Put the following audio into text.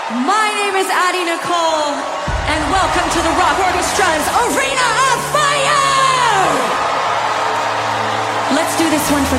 My name is Addie Nicole, and welcome to the Rock Orchestra's Arena of Fire! Let's do this one for